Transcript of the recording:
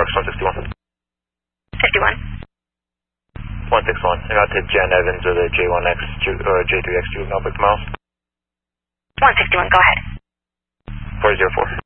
Parks 161. 51. 161. And out to Jen Evans or the J1X or J3X juvenile book miles. 161, go ahead. 404.